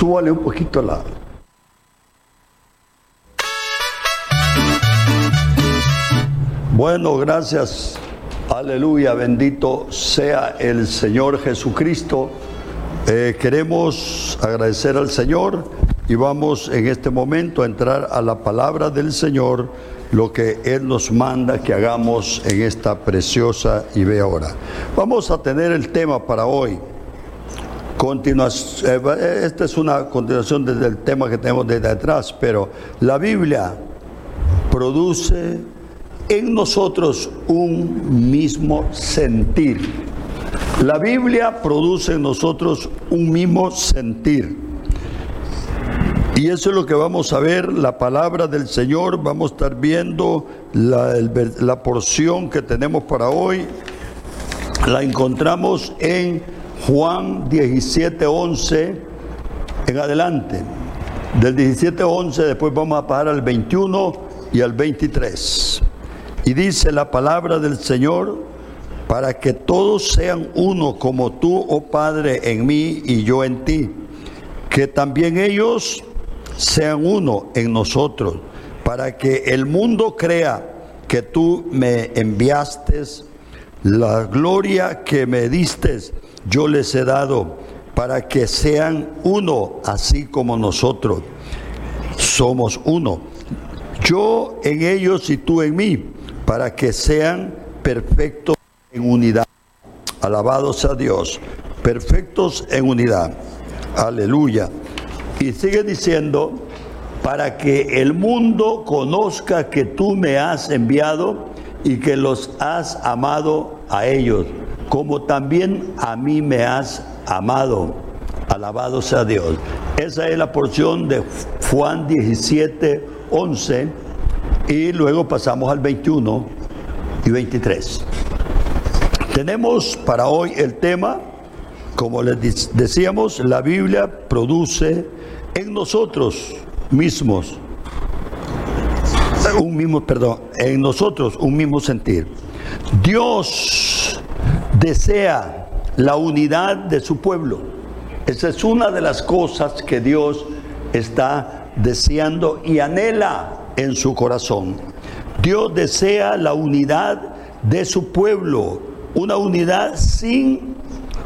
Súbale un poquito la... Bueno, gracias. Aleluya, bendito sea el Señor Jesucristo. Queremos agradecer al Señor y vamos en este momento a entrar a la palabra del Señor, lo que Él nos manda que hagamos en esta preciosa y bella hora. Vamos a tener el tema para hoy. Esta es una continuación del tema que tenemos desde atrás, pero la Biblia produce en nosotros un mismo sentir. La Biblia produce en nosotros un mismo sentir. Y eso es lo que vamos a ver, la palabra del Señor. Vamos a estar viendo la porción que tenemos para hoy. La encontramos en Juan 17:11 en adelante. Del 17:11 después vamos a pasar al 21 y al 23. Y dice la palabra del Señor: para que todos sean uno como tú, oh Padre, en mí y yo en ti, que también ellos sean uno en nosotros, para que el mundo crea que tú me enviaste. La gloria que me diste yo les he dado, para que sean uno, así como nosotros somos uno, yo en ellos y tú en mí, para que sean perfectos en unidad. Alabado sea Dios. Perfectos en unidad. Aleluya. Y sigue diciendo: para que el mundo conozca que tú me has enviado y que los has amado a ellos, como también a mí me has amado. Alabado sea Dios. Esa es la porción de Juan 17:11. Y luego pasamos al 21 y 23. Tenemos para hoy el tema, como les decíamos, la Biblia produce en nosotros mismos en nosotros un mismo sentir. Dios desea la unidad de su pueblo. Esa es una de las cosas que Dios está deseando y anhela en su corazón. Dios desea la unidad de su pueblo, una unidad sin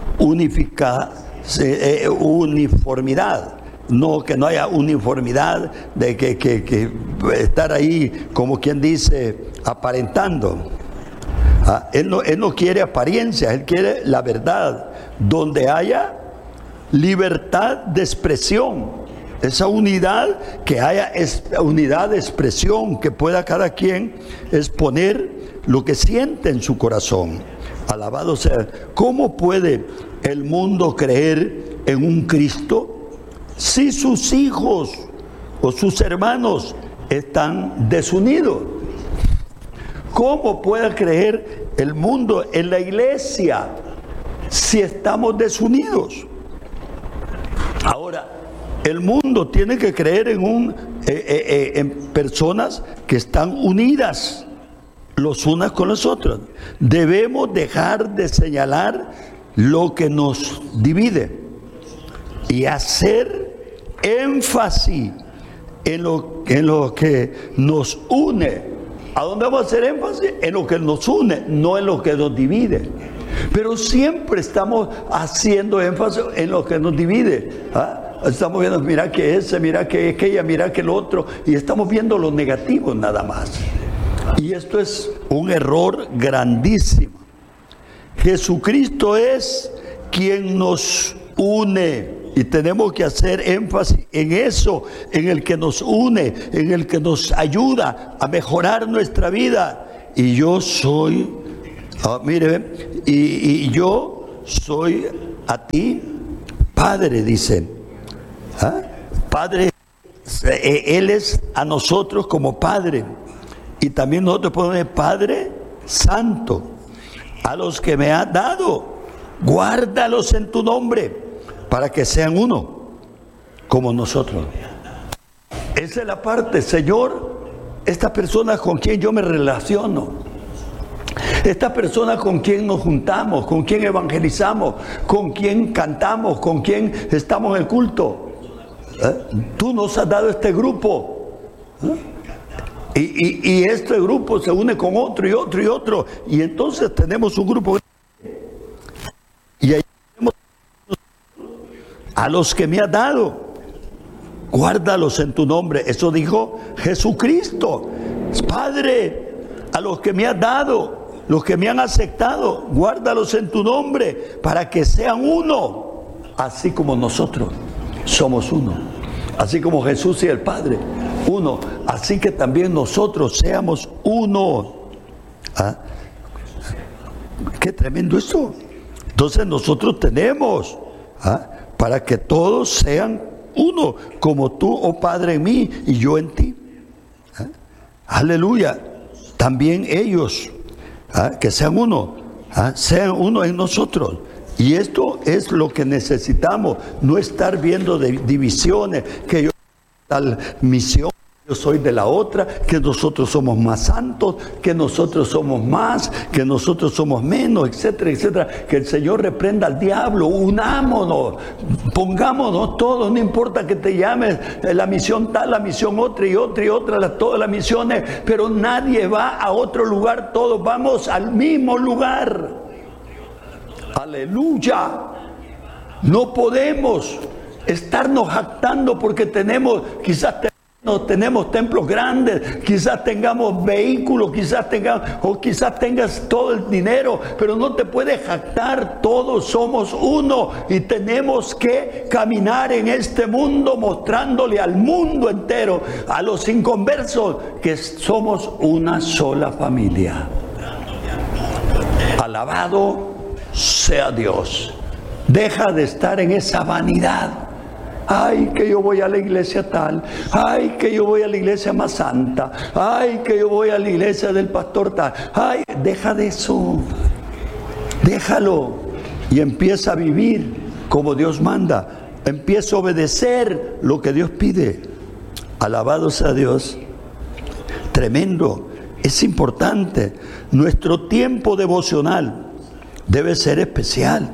uniformidad. No, que no haya uniformidad de que estar ahí como quien dice aparentando. Él no quiere apariencias, Él quiere la verdad, donde haya libertad de expresión. Esa unidad, que haya unidad de expresión, que pueda cada quien exponer lo que siente en su corazón. Alabado sea. ¿Cómo puede el mundo creer en un Cristo si sus hijos o sus hermanos están desunidos? ¿Cómo puede creer el mundo en la iglesia si estamos desunidos? Ahora, el mundo tiene que creer en personas que están unidas los unas con los otros. Debemos dejar de señalar lo que nos divide y hacer énfasis en lo que nos une. ¿A dónde vamos a hacer énfasis? En lo que nos une, no en lo que nos divide. Pero siempre estamos haciendo énfasis en lo que nos divide. Estamos viendo, mira que ese, mira que aquella, mira que el otro, y estamos viendo lo negativo nada más. Y esto es un error grandísimo. Jesucristo es quien nos une, y tenemos que hacer énfasis en eso, en el que nos une, en el que nos ayuda a mejorar nuestra vida. Y yo soy, y yo soy a ti, Padre, dice. Padre, Él es a nosotros como Padre. Y también nosotros podemos decir: Padre Santo, a los que me has dado, guárdalos en tu nombre, para que sean uno, como nosotros. Esa es la parte, Señor, esta persona con quien yo me relaciono, esta persona con quien nos juntamos, con quien evangelizamos, con quien cantamos, con quien estamos en el culto, Tú nos has dado este grupo. Y este grupo se une con otro y otro y otro. Y entonces tenemos un grupo. Y ahí tenemos a los que me has dado. Guárdalos en tu nombre. Eso dijo Jesucristo. Padre, a los que me has dado, los que me han aceptado, guárdalos en tu nombre para que sean uno, así como nosotros somos uno, así como Jesús y el Padre uno, así que también nosotros seamos uno. Qué tremendo esto. Entonces nosotros tenemos para que todos sean uno, como tú, oh Padre, en mí y yo en ti. Aleluya. También ellos, que sean uno, sean uno en nosotros. Y esto es lo que necesitamos, no estar viendo divisiones, que yo tal misión, yo soy de la otra, que nosotros somos más santos, que nosotros somos más, que nosotros somos menos, etcétera, etcétera. Que el Señor reprenda al diablo. Unámonos, pongámonos todos, no importa que te llames la misión tal, la misión otra y otra y otra, todas las misiones, pero nadie va a otro lugar, todos vamos al mismo lugar. Aleluya. No podemos estarnos jactando porque tenemos templos grandes, quizás tengamos vehículos, quizás tengas todo el dinero, pero no te puedes jactar. Todos somos uno y tenemos que caminar en este mundo mostrándole al mundo entero, a los inconversos, que somos una sola familia. Alabado sea Dios. Deja de estar en esa vanidad. Ay, que yo voy a la iglesia tal. Ay, que yo voy a la iglesia más santa. Ay, que yo voy a la iglesia del pastor tal. Ay, deja de eso. Déjalo. Y empieza a vivir como Dios manda. Empieza a obedecer lo que Dios pide. Alabado sea Dios. Tremendo. Es importante. Nuestro tiempo devocional debe ser especial.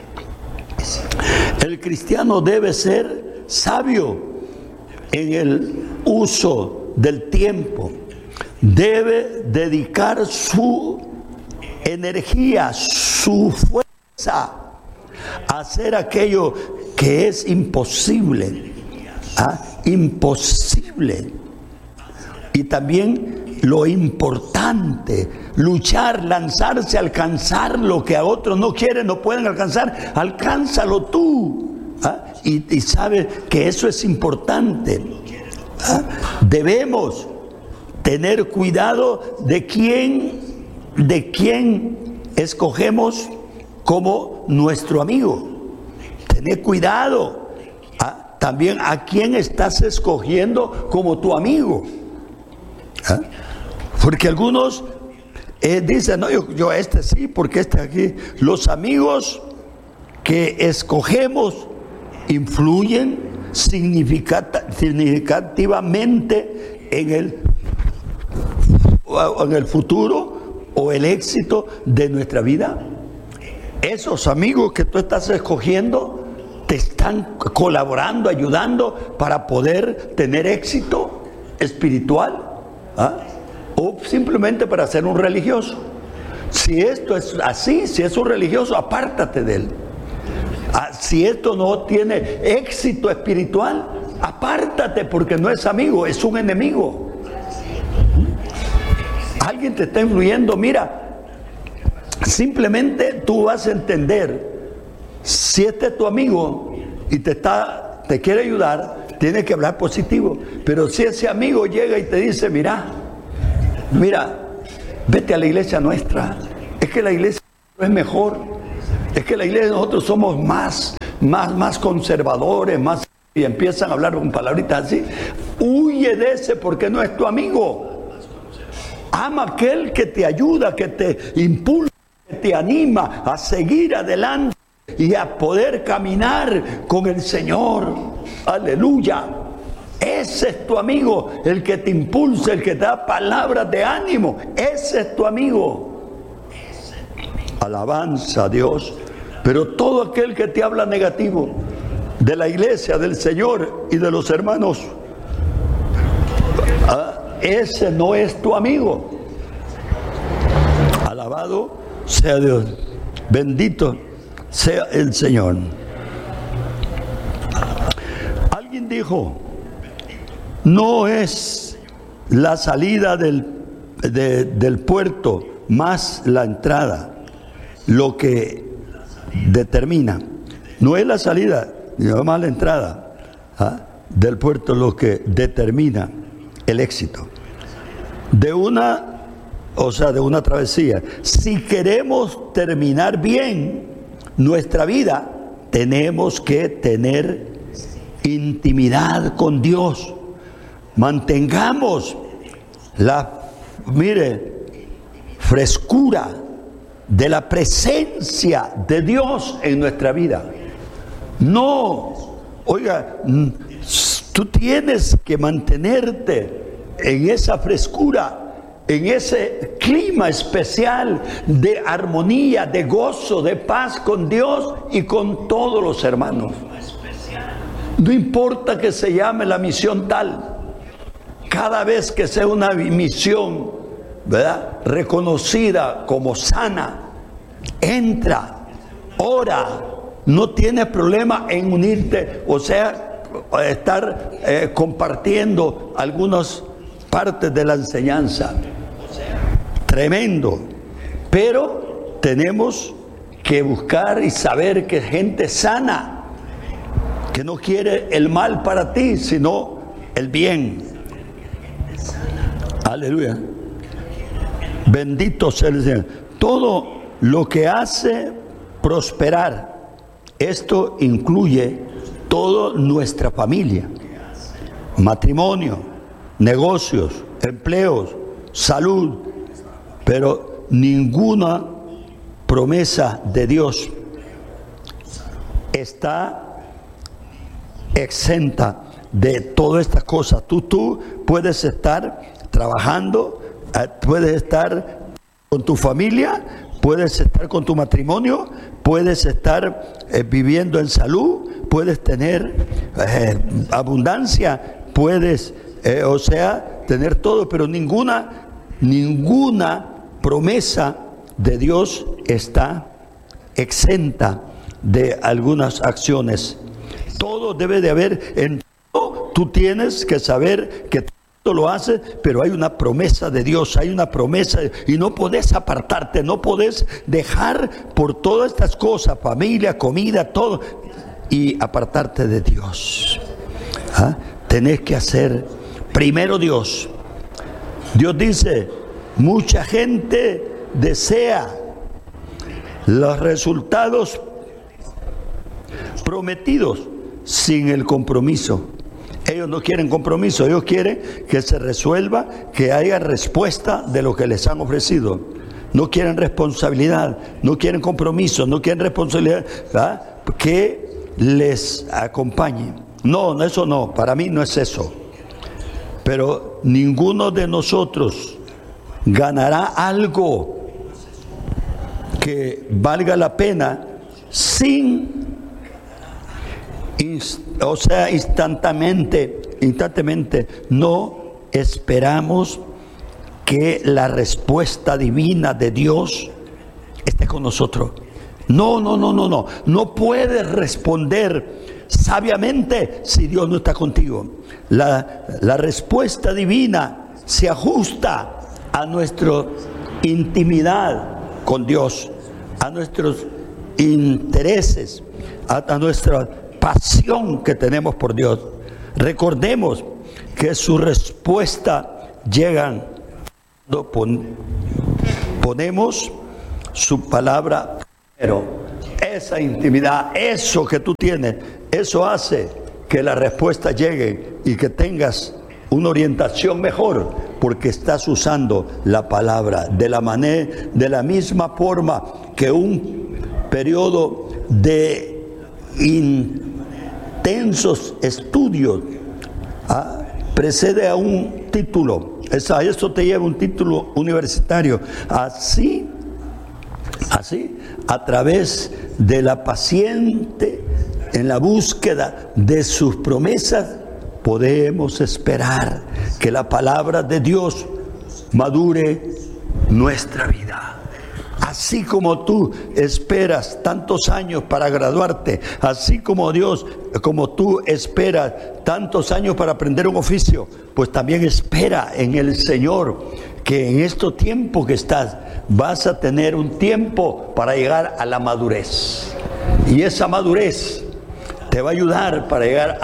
El cristiano debe ser sabio en el uso del tiempo. Debe dedicar su energía, su fuerza a hacer aquello que es imposible. Imposible. Y también lo importante, luchar, lanzarse, alcanzar lo que a otros no quieren, no pueden alcanzar, alcánzalo tú. Y sabes que eso es importante. Debemos tener cuidado de quién escogemos como nuestro amigo. Tener cuidado. También a quién estás escogiendo como tu amigo. Porque algunos dicen, no, yo este sí, porque este aquí. Los amigos que escogemos influyen significativamente en el futuro o el éxito de nuestra vida. Esos amigos que tú estás escogiendo te están colaborando, ayudando para poder tener éxito espiritual. O simplemente para ser un religioso. Si esto es así, si es un religioso, apártate de él. Si esto no tiene éxito espiritual, apártate, porque no es amigo, es un enemigo. Alguien te está influyendo. Mira, simplemente tú vas a entender, si este es tu amigo y te quiere ayudar, tienes que hablar positivo. Pero si ese amigo llega y te dice, mira, vete a la iglesia nuestra, es que la iglesia es mejor, es que la iglesia nosotros somos más conservadores, y empiezan a hablar con palabritas así, huye de ese, porque no es tu amigo. Ama a aquel que te ayuda, que te impulsa, que te anima a seguir adelante y a poder caminar con el Señor. Aleluya. Ese es tu amigo, el que te impulsa, el que te da palabras de ánimo. Ese es tu amigo. Alabanza a Dios. Pero todo aquel que te habla negativo, de la iglesia, del Señor y de los hermanos, ese no es tu amigo. Alabado sea Dios, bendito sea el Señor. Alguien dijo, no es la salida del puerto más la entrada lo que determina. No es la salida, ni más la entrada del puerto lo que determina el éxito de una travesía. Si queremos terminar bien nuestra vida, tenemos que tener intimidad con Dios. Mantengamos frescura de la presencia de Dios en nuestra vida. No, oiga, tú tienes que mantenerte en esa frescura, en ese clima especial de armonía, de gozo, de paz con Dios y con todos los hermanos. No importa que se llame la misión tal, cada vez que sea una misión, ¿verdad?, reconocida como sana, entra, ora, no tienes problema en unirte, o sea, estar compartiendo algunas partes de la enseñanza. Tremendo. Pero tenemos que buscar y saber que gente sana, que no quiere el mal para ti, sino el bien. Aleluya. Bendito sea el Señor. Todo lo que hace prosperar, esto incluye toda nuestra familia, matrimonio, negocios, empleos, salud, pero ninguna promesa de Dios está exenta de todas estas cosas. Tú puedes estar trabajando, puedes estar con tu familia, puedes estar con tu matrimonio, puedes estar viviendo en salud, puedes tener abundancia, puedes, tener todo, pero ninguna promesa de Dios está exenta de algunas acciones. Todo debe de haber, en todo tú tienes que saber que todo lo haces, pero hay una promesa de Dios, hay una promesa, y no podés apartarte, no podés dejar por todas estas cosas, familia, comida, todo, y apartarte de Dios. Tenés que hacer primero Dios. Dios dice, mucha gente desea los resultados prometidos sin el compromiso. Ellos no quieren compromiso, ellos quieren que se resuelva, que haya respuesta de lo que les han ofrecido. No quieren responsabilidad, no quieren compromiso, no quieren responsabilidad, que les acompañe. No, eso no, para mí no es eso. Pero ninguno de nosotros ganará algo que valga la pena sin, instantáneamente no esperamos que la respuesta divina de Dios esté con nosotros. No puedes responder sabiamente si Dios no está contigo. La respuesta divina se ajusta a nuestra intimidad con Dios, a nuestros intereses, a nuestra pasión que tenemos por Dios. Recordemos que su respuesta llega cuando ponemos su palabra primero. Esa intimidad, eso que tú tienes, eso hace que la respuesta llegue y que tengas una orientación mejor, porque estás usando la palabra de la misma forma que un periodo de intensos estudios precede a un título. Eso te lleva un título universitario. Así, a través de la paciente en la búsqueda de sus promesas, podemos esperar que la palabra de Dios madure nuestra vida. Así como tú esperas tantos años para graduarte, así como tú esperas tantos años para aprender un oficio, pues también espera en el Señor que en estos tiempos que estás vas a tener un tiempo para llegar a la madurez. Y esa madurez te va a ayudar para llegar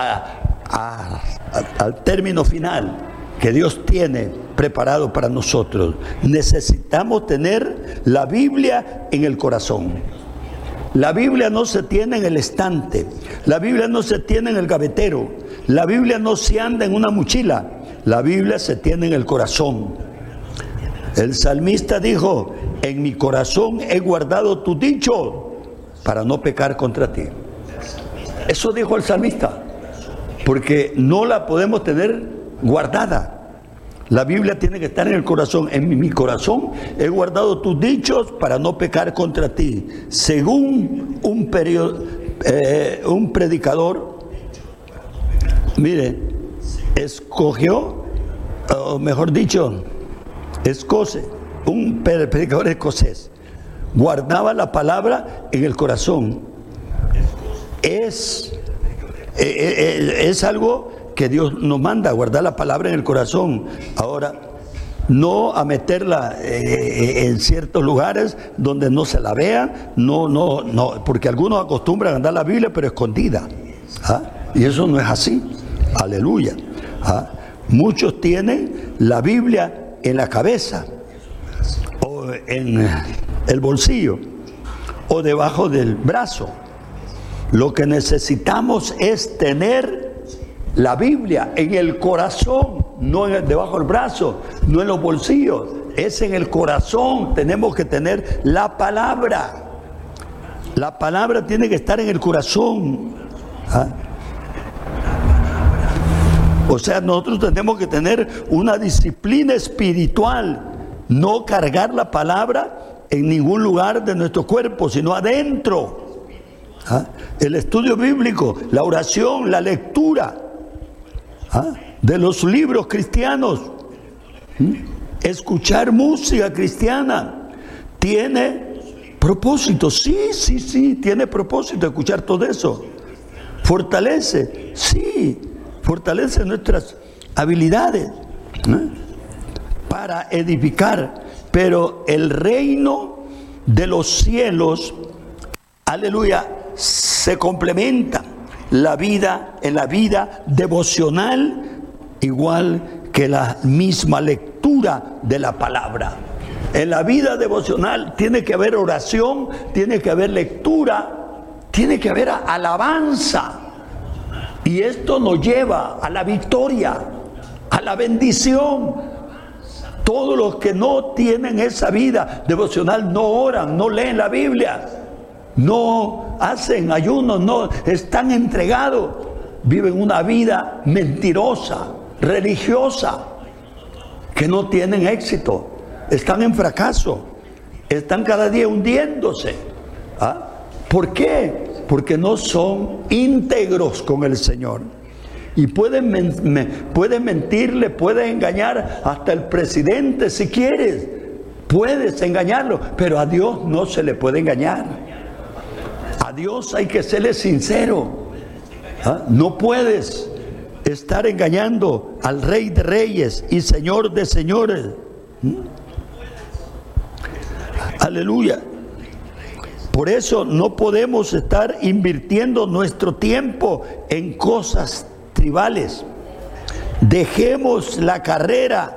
al término final que Dios tiene preparado para nosotros. Necesitamos tener la Biblia en el corazón. La Biblia no se tiene en el estante, la Biblia no se tiene en el gavetero, la Biblia no se anda en una mochila, la Biblia se tiene en el corazón. El salmista dijo: en mi corazón he guardado tu dicho para no pecar contra ti. Eso dijo el salmista, porque no la podemos tener guardada. La Biblia tiene que estar en el corazón. En mi corazón he guardado tus dichos para no pecar contra ti. Según un predicador, mire, escogió, o mejor dicho, un predicador escocés, guardaba la palabra en el corazón. Es algo que Dios nos manda, a guardar la palabra en el corazón. Ahora, no a meterla en ciertos lugares donde no se la vea, no, porque algunos acostumbran a andar la Biblia pero escondida. Y eso no es así. Aleluya. Muchos tienen la Biblia en la cabeza, o en el bolsillo, o debajo del brazo. Lo que necesitamos es tener la Biblia en el corazón, no debajo del brazo, no en los bolsillos, es en el corazón. Tenemos que tener la palabra. La palabra tiene que estar en el corazón. O sea, nosotros tenemos que tener una disciplina espiritual, no cargar la palabra en ningún lugar de nuestro cuerpo, sino adentro. El estudio bíblico, la oración, la lectura de los libros cristianos, escuchar música cristiana, tiene propósito. Sí, tiene propósito escuchar todo eso. Fortalece nuestras habilidades para edificar. Pero el reino de los cielos, aleluya, se complementa en la vida devocional, igual que la misma lectura de la palabra. En la vida devocional tiene que haber oración, tiene que haber lectura, tiene que haber alabanza. Y esto nos lleva a la victoria, a la bendición. Todos los que no tienen esa vida devocional no oran, no leen la Biblia, no hacen ayunos, no están entregados, viven una vida mentirosa, religiosa, que no tienen éxito, están en fracaso, están cada día hundiéndose. ¿Por qué? Porque no son íntegros con el Señor. Y pueden mentirle, pueden engañar hasta el presidente si quieres. Puedes engañarlo, pero a Dios no se le puede engañar. A Dios hay que serle sincero. No puedes estar engañando al Rey de Reyes y Señor de Señores. Aleluya. Por eso no podemos estar invirtiendo nuestro tiempo en cosas tribales. Dejemos la carrera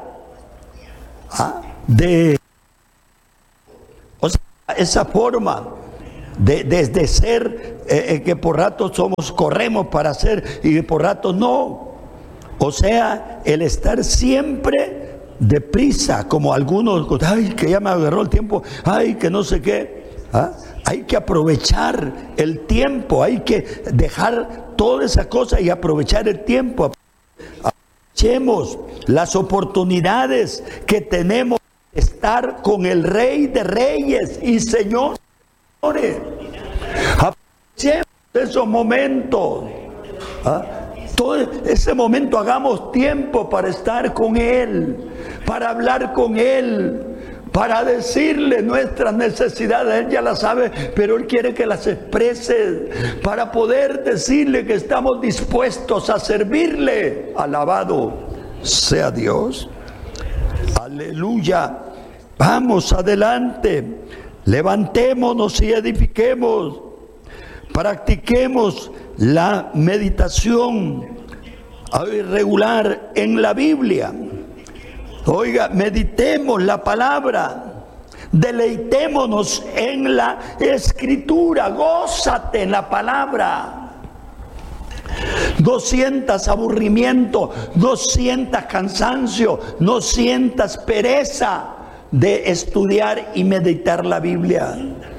esa forma de ser que por rato corremos para hacer y que por rato no. O sea, el estar siempre deprisa, como algunos, que ya me agarró el tiempo, que no sé qué. Hay que aprovechar el tiempo, hay que dejar toda esa cosa y aprovechar el tiempo. Aprovechemos las oportunidades que tenemos de estar con el Rey de Reyes y Señor. Aprovechemos esos momentos. Todo ese momento hagamos tiempo para estar con Él, para hablar con Él, para decirle nuestras necesidades. Él ya las sabe, pero Él quiere que las exprese para poder decirle que estamos dispuestos a servirle. Alabado sea Dios. Aleluya. Vamos adelante. Levantémonos y edifiquemos. Practiquemos la meditación regular en la Biblia. Oiga, meditemos la palabra, deleitémonos en la Escritura, gózate en la palabra. No sientas aburrimiento, no sientas cansancio, no sientas pereza de estudiar y meditar la Biblia.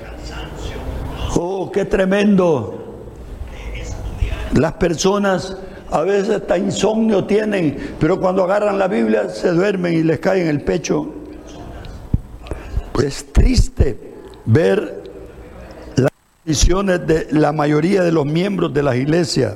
Oh, qué tremendo. Las personas a veces hasta insomnio tienen, pero cuando agarran la Biblia se duermen y les cae en el pecho. Es triste ver las condiciones de la mayoría de los miembros de las iglesias.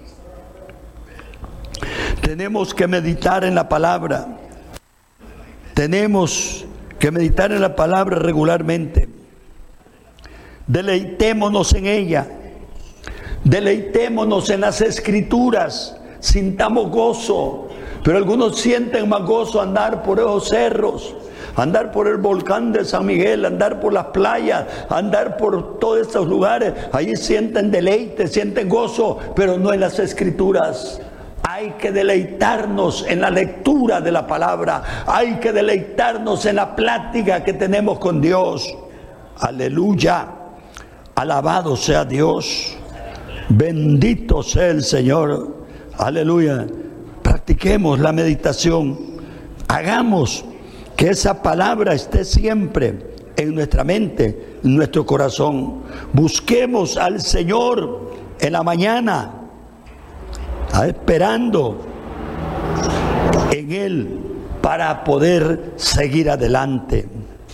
Tenemos que meditar en la palabra. Tenemos que meditar en la palabra regularmente. Deleitémonos en ella. Deleitémonos en las Escrituras, sintamos gozo, pero algunos sienten más gozo andar por esos cerros, andar por el volcán de San Miguel, andar por las playas, andar por todos estos lugares. Allí sienten deleite, sienten gozo, pero no en las Escrituras. Hay que deleitarnos en la lectura de la palabra, hay que deleitarnos en la plática que tenemos con Dios. Aleluya, alabado sea Dios. Bendito sea el Señor. Aleluya. Practiquemos la meditación. Hagamos que esa palabra esté siempre en nuestra mente, en nuestro corazón. Busquemos al Señor en la mañana, esperando en Él para poder seguir adelante.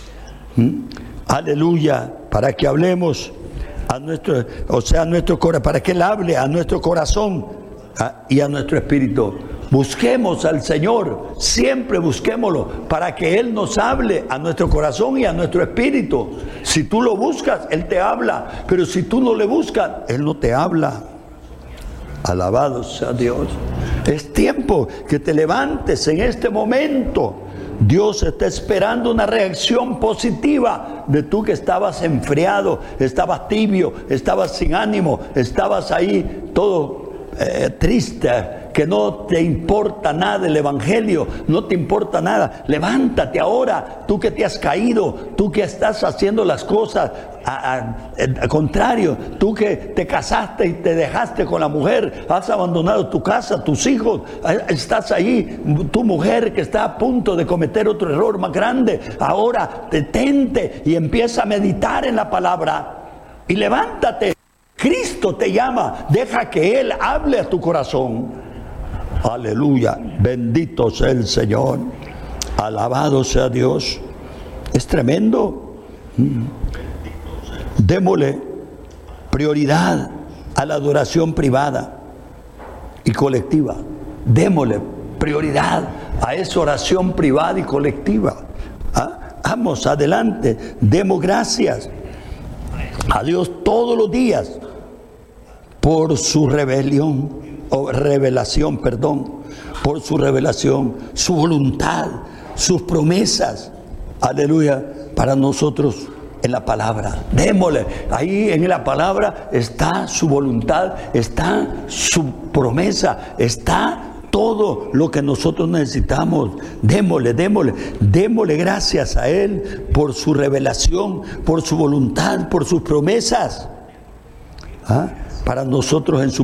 Aleluya. Para que hablemos a nuestro corazón, para que Él hable a nuestro corazón y a nuestro espíritu. Busquemos al Señor, siempre busquémoslo, para que Él nos hable a nuestro corazón y a nuestro espíritu. Si tú lo buscas, Él te habla, pero si tú no le buscas, Él no te habla. Alabado sea Dios. Es tiempo que te levantes en este momento. Dios está esperando una reacción positiva de tú que estabas enfriado, estabas tibio, estabas sin ánimo, estabas ahí todo triste, que no te importa nada el Evangelio, no te importa nada. Levántate ahora, tú que te has caído, tú que estás haciendo las cosas al contrario, tú que te casaste y te dejaste con la mujer, has abandonado tu casa, tus hijos, estás ahí, tu mujer que está a punto de cometer otro error más grande. Ahora detente y empieza a meditar en la palabra y levántate. Cristo te llama, deja que Él hable a tu corazón. Aleluya, bendito sea el Señor, alabado sea Dios. Es tremendo. Démosle prioridad a la adoración privada y colectiva. Démosle prioridad a esa oración privada y colectiva. Vamos adelante, demos gracias a Dios todos los días por su revelación, por su revelación, su voluntad, sus promesas. Aleluya, para nosotros en la palabra. Démosle, ahí en la palabra está su voluntad, está su promesa, está todo lo que nosotros necesitamos. Démosle gracias a Él por su revelación, por su voluntad, por sus promesas. Para nosotros en su